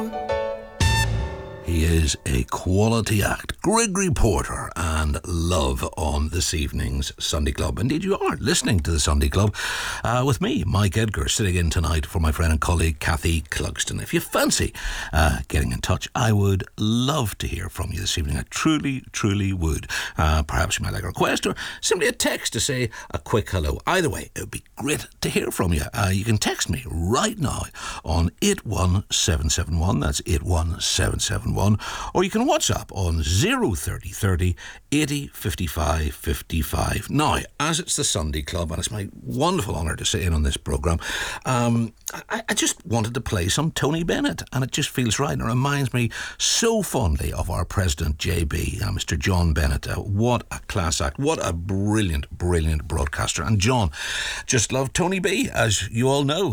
He is a quality act. Gregory Porter and Love on this evening's Sunday Club. Indeed, you are listening to the Sunday Club with me, Mike Edgar, sitting in tonight for my friend and colleague Kathy Clugston. If you fancy getting in touch, I would love to hear from you this evening. I truly, truly would. Perhaps you might like a request or simply a text to say a quick hello. Either way, it would be great to hear from you. You can text me right now on 81771. That's 81771. Or you can WhatsApp on 03030 80 55 55. Now, as it's the Sunday Club, and it's my wonderful honour to sit in on this programme, I just wanted to play some Tony Bennett, and it just feels right. And it reminds me so fondly of our President JB, Mr. John Bennett. What a class act. What a brilliant, brilliant broadcaster. And John just loved Tony B, as you all know.